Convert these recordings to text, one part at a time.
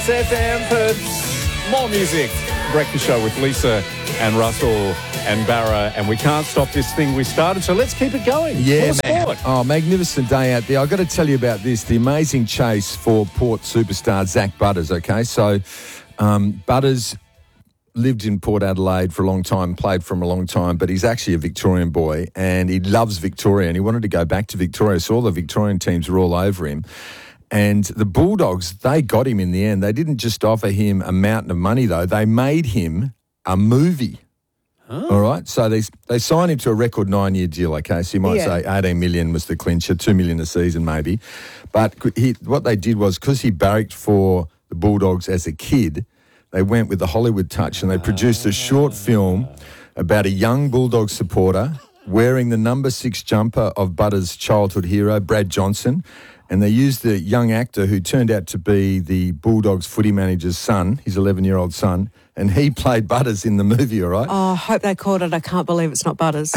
FM Perth's more music. Breakfast show with Lisa and Russell and Barra, and we can't stop this thing we started, so let's keep it going. Yeah, man. Sport. Oh, magnificent day out there. I've got to tell you about this, the amazing chase for Port superstar Zach Butters, okay? So Butters lived in Port Adelaide for a long time, played for him a long time, but he's actually a Victorian boy and he loves Victoria and he wanted to go back to Victoria, so all the Victorian teams were all over him. And the Bulldogs, they got him in the end. They didn't just offer him a mountain of money, though. They made him a movie. All right? So they signed him to a record 9-year deal, okay? So you might say 18 million was the clincher, 2 million a season maybe. But what they did was, because he barracked for the Bulldogs as a kid, they went with the Hollywood touch and they produced a short film about a young Bulldog supporter wearing the number 6 jumper of Butters' childhood hero, Brad Johnson. And they used the young actor who turned out to be the Bulldogs footy manager's son, his 11-year-old son, and he played Butters in the movie, all right? Oh, I hope they called it I Can't Believe It's Not Butters.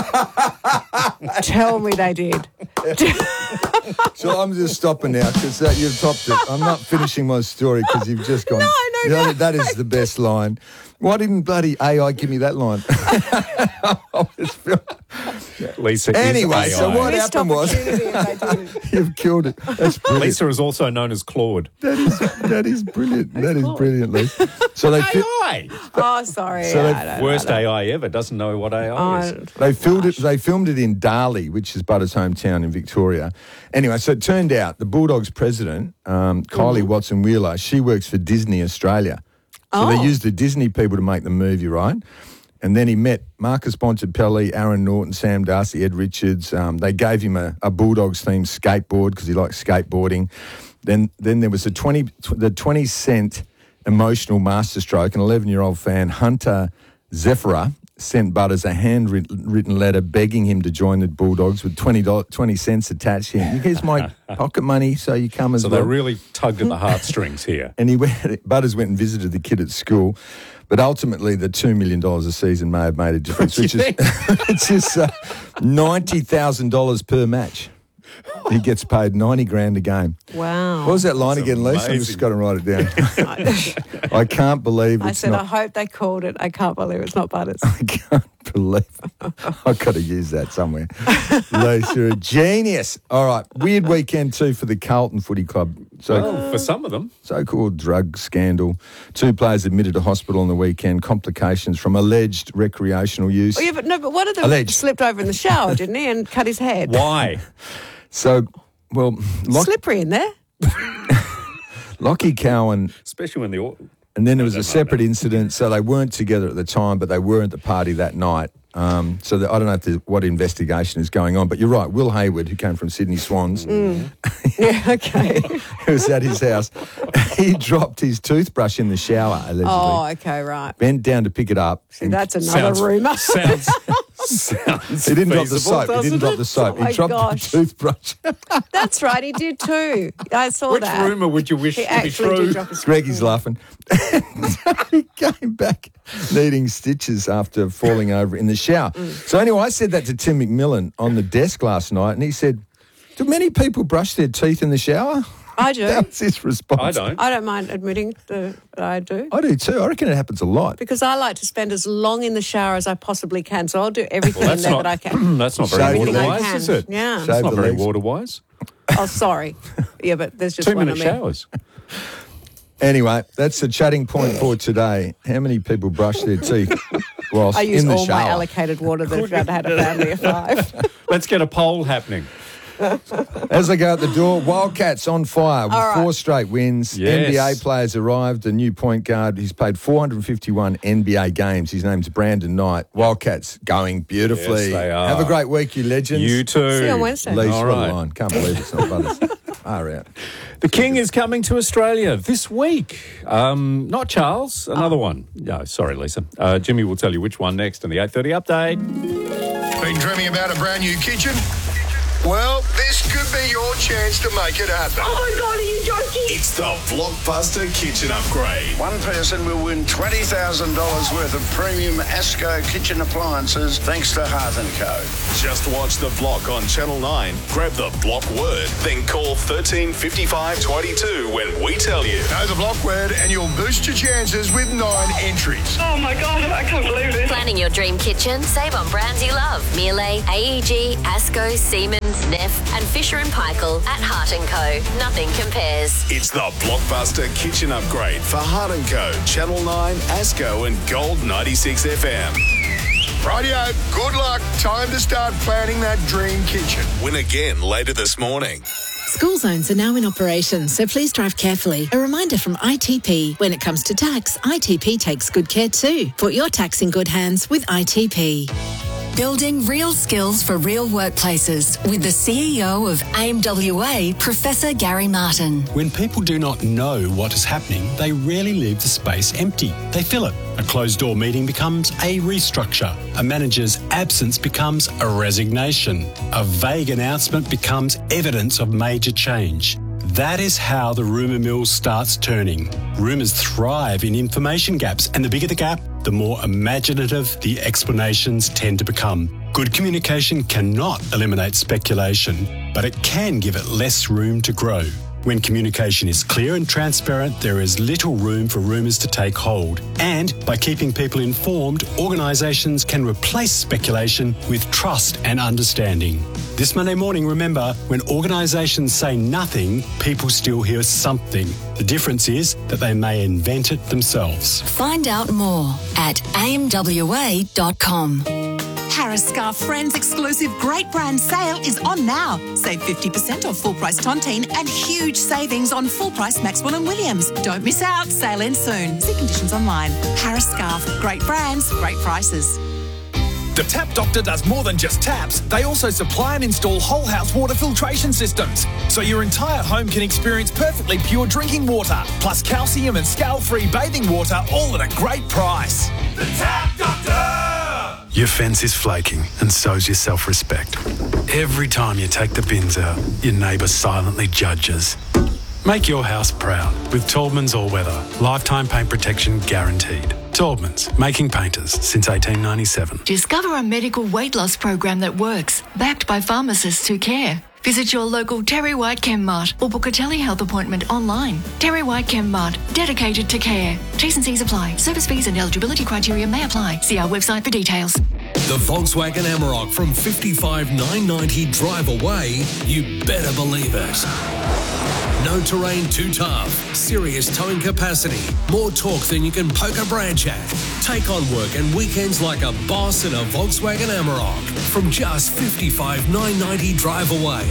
Tell me they did. So I'm just stopping now because you've topped it. I'm not finishing my story because you've just gone. No. That is the best line. Why didn't bloody AI give me that line? Lisa Anyway, is so AI. what happened was you've killed it. That's brilliant. Lisa is also known as Claude. That is brilliant. That is brilliant, Lisa. So they AI! Oh, sorry. So I don't Worst know. AI ever. Doesn't know what AI is. They filmed it in Darley, which is Butters' hometown in Victoria. Anyway, so it turned out the Bulldogs president, Kylie Watson-Wheeler, she works for Disney Australia. So they used the Disney people to make the movie, right? And then he met Marcus Bontempelli, Aaron Norton, Sam Darcy, Ed Richards. They gave him a Bulldogs-themed skateboard because he likes skateboarding. Then there was the 20-cent emotional masterstroke. An 11-year-old fan, Hunter Zephyra, sent Butters a handwritten letter begging him to join the Bulldogs with 20 cents attached. Here's my pocket money, so you come as So well. they really tugged at the heartstrings here. And Butters went and visited the kid at school. But ultimately, the $2 million a season may have made a difference, which is $90,000 per match. He gets paid $90,000 a game. Wow. What was that line again, Lisa? I've just got to write it down. I can't believe I it's said, not. I hope they called it I Can't Believe It's Not Butters. I can't believe it. I've got to use that somewhere. Lisa, a genius. All right. Weird weekend too for the Carlton Footy Club. Well, for some of them. So-called drug scandal. 2 players admitted to hospital on the weekend. Complications from alleged recreational use. Oh, yeah, but one of them Alleged. slipped over in the shower, didn't he, and cut his head. Why? So, well, Slippery in there. Lockie Cowan, Especially when the... and then there was a separate incident. So they weren't together at the time, but they were at the party that night. I don't know what investigation is going on, but you're right. Will Hayward, who came from Sydney Swans, Yeah, okay. who was at his house, he dropped his toothbrush in the shower, allegedly. Oh, okay, right. Bent down to pick it up. See, that's another rumour. Sounds He didn't drop the feasible, soap. He doesn't didn't drop it? the soap. Oh my He dropped gosh. the toothbrush. That's right, he did too. I saw Which that. rumour would you wish He to be actually true? did drop his Greggy's laughing. He came back needing stitches after falling over in the shower. So anyway, I said that to Tim McMillan on the desk last night, and he said, do many people brush their teeth in the shower? I do. That was his response. I don't. I don't mind admitting that I do. I do too. I reckon it happens a lot. Because I like to spend as long in the shower as I possibly can, so I'll do everything in there that I can. That's not Shave very the Everything I water-wise, can. is it? Yeah. Shave It's not the very legs. water-wise. Oh, sorry. Yeah, but there's just 2-minute one of me. showers. Anyway, that's the chatting point for today. How many people brush their teeth whilst I use in the all shower? my allocated water that I've had a family of 5. Let's get a poll happening. As they go out the door, Wildcats on fire with All right. 4 straight wins. Yes. NBA players arrived, a new point guard. He's played 451 NBA games. His name's Brandon Knight. Wildcats going beautifully. Yes, they are. Have a great week, you legends. You too. See you on Wednesday. Lease All what a right. line. Can't believe it's not Butters. Far out. The King is coming to Australia this week. Not Charles, another one. No, sorry, Lisa. Jimmy will tell you which one next in the 8:30 update. Been dreaming about a brand new kitchen? Well, this could be your chance to make it happen. Oh my God, are you joking? It's the Blockbuster Kitchen Upgrade. One person will win $20,000 worth of premium Asco kitchen appliances thanks to Heart & Co. Just watch the block on Channel 9, grab the block word, then call 13 55 22 when we tell you. Know the block word and you'll boost your chances with 9 entries. Oh my God, I can't believe this. Planning your dream kitchen? Save on brands you love. Miele, AEG, Asco, Siemens, Neff and Fisher & Paykel at Heart & Co. Nothing compares. It's the Blockbuster Kitchen Upgrade for Heart & Co, Channel 9, Asco and Gold 96 FM. Rightio, good luck. Time to start planning that dream kitchen. Win again later this morning. School zones are now in operation, so please drive carefully. A reminder from ITP, when it comes to tax, ITP takes good care too. Put your tax in good hands with ITP. Building real skills for real workplaces with the CEO of AIMWA, Professor Gary Martin. When people do not know what is happening, they rarely leave the space empty. They fill it. A closed-door meeting becomes a restructure. A manager's absence becomes a resignation. A vague announcement becomes evidence of major change. That is how the rumour mill starts turning. Rumours thrive in information gaps, and the bigger the gap, the more imaginative the explanations tend to become. Good communication cannot eliminate speculation, but it can give it less room to grow. When communication is clear and transparent, there is little room for rumours to take hold. And by keeping people informed, organisations can replace speculation with trust and understanding. This Monday morning, remember, when organisations say nothing, people still hear something. The difference is that they may invent it themselves. Find out more at aimwa.com. Harris Scarf Friends exclusive great brand sale is on now. Save 50% off full price Tontine and huge savings on full price Maxwell & Williams. Don't miss out. Sale ends soon. See conditions online. Harris Scarf. Great brands, great prices. The Tap Doctor does more than just taps. They also supply and install whole house water filtration systems, so your entire home can experience perfectly pure drinking water, plus calcium and scale-free bathing water, all at a great price. The Tap Doctor! Your fence is flaking, and so's your self-respect. Every time you take the bins out, your neighbour silently judges. Make your house proud with Taubman's All-Weather. Lifetime paint protection guaranteed. Taubman's, making painters since 1897. Discover a medical weight loss program that works, backed by pharmacists who care. Visit your local Terry White Chem Mart or book a telehealth appointment online. Terry White Chem Mart, dedicated to care. T's and C's apply. Service fees and eligibility criteria may apply. See our website for details. The Volkswagen Amarok from 55,990 drive away, you better believe it. No terrain too tough, serious towing capacity, more torque than you can poke a branch at. Take on work and weekends like a boss in a Volkswagen Amarok from just 55,990 drive away.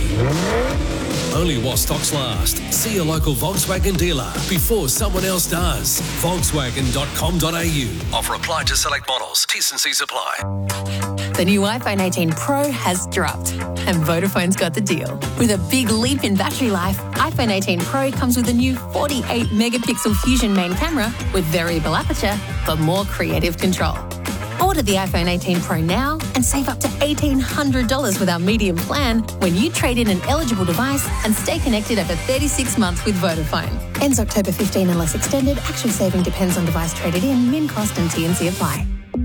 Only while stocks last. See a local Volkswagen dealer before someone else does. Volkswagen.com.au. Offer applied to select models. T's and C's apply. The new iPhone 18 Pro has dropped, and Vodafone's got the deal. With a big leap in battery life, iPhone 18 Pro comes with a new 48-megapixel Fusion main camera with variable aperture for more creative control. Order the iPhone 18 Pro now and save up to $1,800 with our medium plan when you trade in an eligible device and stay connected over 36 months with Vodafone. Ends October 15 unless extended. Actual saving depends on device traded in. Min cost and T&C apply.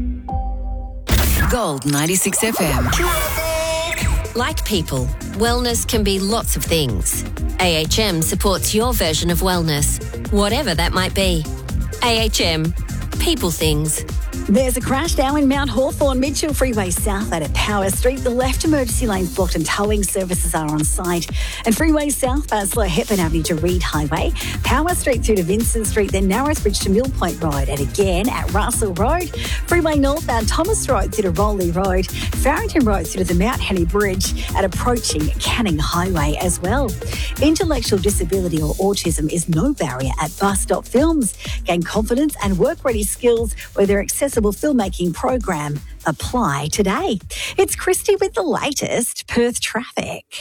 Gold 96 FM. Like people, wellness can be lots of things. AHM supports your version of wellness, whatever that might be. AHM, people things. There's a crash now in Mount Hawthorn, Mitchell Freeway South out at Power Street. The left emergency lane's blocked and towing services are on site. And Freeway South, slow Hepburn Avenue to Reed Highway, Power Street through to Vincent Street, then Narrows Bridge to Mill Point Road, and again at Russell Road. Freeway northbound Thomas Road through to Rowley Road, Farrington Road through to the Mount Henry Bridge, and approaching Canning Highway as well. Intellectual disability or autism is no barrier at Bus Stop Films. Gain confidence and work-ready skills with their accessible filmmaking program. Apply today. It's Christy with the latest Perth traffic.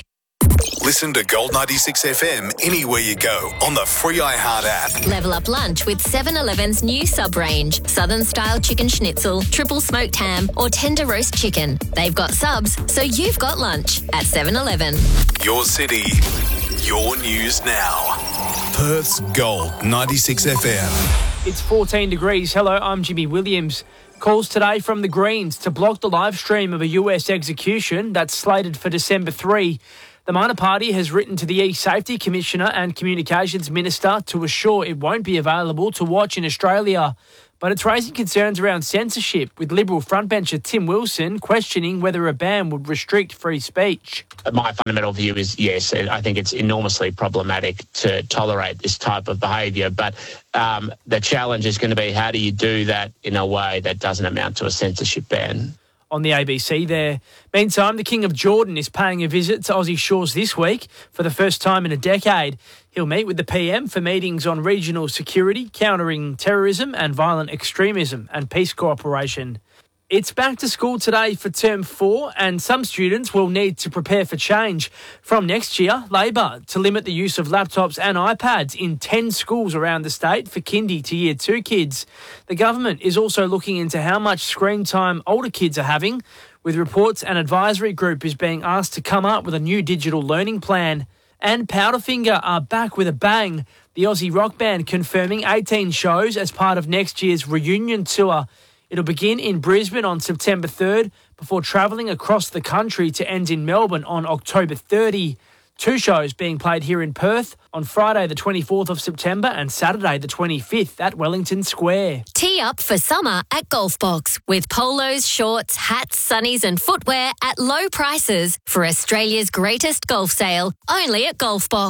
Listen to Gold 96 FM anywhere you go on the free iHeart app. Level up lunch with 7-Eleven's new sub-range. Southern-style chicken schnitzel, triple smoked ham or tender roast chicken. They've got subs, so you've got lunch at 7-Eleven. Your city, your news now. Perth's Gold 96 FM. It's 14 degrees. Hello, I'm Jimmy Williams. Calls today from the Greens to block the live stream of a US execution that's slated for December 3. The minor party has written to the E-Safety Commissioner and Communications Minister to assure it won't be available to watch in Australia. But it's raising concerns around censorship, with Liberal frontbencher Tim Wilson questioning whether a ban would restrict free speech. My fundamental view is yes, I think it's enormously problematic to tolerate this type of behaviour, but the challenge is going to be how do you do that in a way that doesn't amount to a censorship ban. On the ABC there. Meantime, the King of Jordan is paying a visit to Aussie shores this week for the first time in a decade. He'll meet with the PM for meetings on regional security, countering terrorism and violent extremism and peace cooperation. It's back to school today for Term 4 and some students will need to prepare for change. From next year, Labor to limit the use of laptops and iPads in 10 schools around the state for kindy to Year 2 kids. The government is also looking into how much screen time older kids are having, with reports an advisory group is being asked to come up with a new digital learning plan. And Powderfinger are back with a bang. The Aussie rock band confirming 18 shows as part of next year's reunion tour. It'll begin in Brisbane on September 3rd before travelling across the country to end in Melbourne on October 30. 2 shows being played here in Perth on Friday the 24th of September and Saturday the 25th at Wellington Square. Tee up for summer at Golfbox with polos, shorts, hats, sunnies and footwear at low prices for Australia's greatest golf sale, only at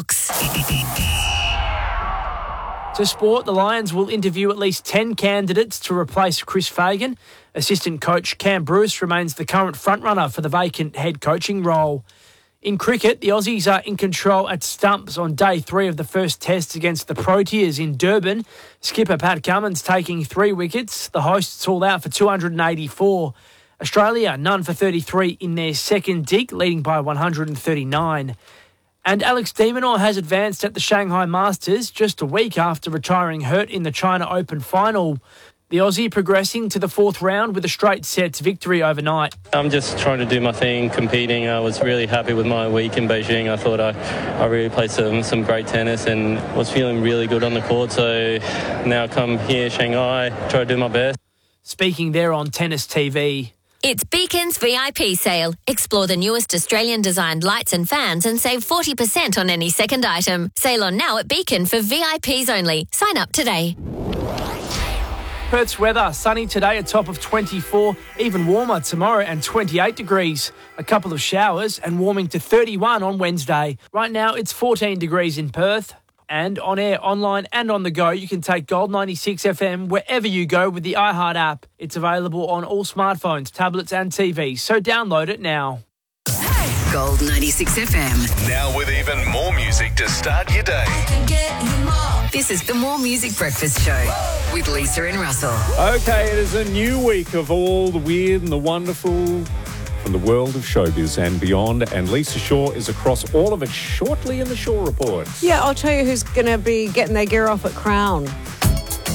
Golfbox. To sport, the Lions will interview at least 10 candidates to replace Chris Fagan. Assistant coach Cam Bruce remains the current frontrunner for the vacant head coaching role. In cricket, the Aussies are in control at stumps on day 3 of the first test against the Proteas in Durban. Skipper Pat Cummins taking 3 wickets. The hosts all out for 284. Australia none for 33 in their second dig, leading by 139. And Alex de Minaur has advanced at the Shanghai Masters just a week after retiring hurt in the China Open final. The Aussie progressing to the 4th round with a straight sets victory overnight. I'm just trying to do my thing, competing. I was really happy with my week in Beijing. I thought I really played some great tennis and was feeling really good on the court. So now I come here, Shanghai, try to do my best. Speaking there on Tennis TV. It's Beacon's VIP sale. Explore the newest Australian-designed lights and fans and save 40% on any second item. Sale on now at Beacon for VIPs only. Sign up today. Perth's weather, sunny today, a top of 24, even warmer tomorrow and 28 degrees. A couple of showers and warming to 31 on Wednesday. Right now, it's 14 degrees in Perth. And on air, online and on the go, you can take Gold 96 FM wherever you go with the iHeart app. It's available on all smartphones, tablets and TVs, so download it now. Gold 96 FM. Now with even more music to start your day. This is the More Music Breakfast Show with Lisa and Russell. Okay, it is a new week of all the weird and the wonderful from the world of showbiz and beyond, and Lisa Shaw is across all of it shortly in the Shaw Report. Yeah, I'll tell you who's going to be getting their gear off at Crown.